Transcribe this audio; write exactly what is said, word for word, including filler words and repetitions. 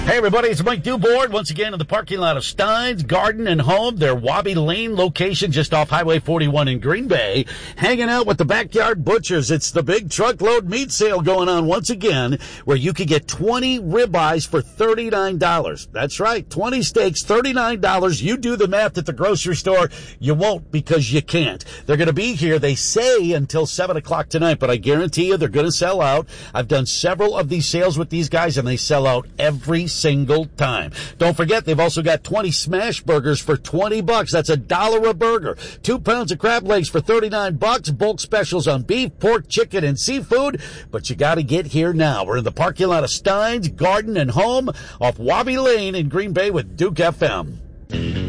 Hey, everybody, it's Mike Dewboard once again in the parking lot of Stein's Garden and Home, their Wabi Lane location just off Highway forty-one in Green Bay, hanging out with the Backyard Butchers. It's the big truckload meat sale going on once again, where you could get twenty ribeyes for thirty-nine dollars. That's right, twenty steaks, thirty-nine dollars. You do the math at the grocery store. You won't because you can't. They're going to be here, they say, until seven o'clock tonight, but I guarantee you they're going to sell out. I've done several of these sales with these guys, and they sell out every single time. Don't forget, they've also got twenty smash burgers for twenty bucks. That's a dollar a burger. Two pounds of crab legs for thirty-nine bucks. Bulk specials on beef, pork, chicken, and seafood. But you got to get here now. We're in the parking lot of Stein's Garden and Home off Wabi Lane in Green Bay with Duke F M.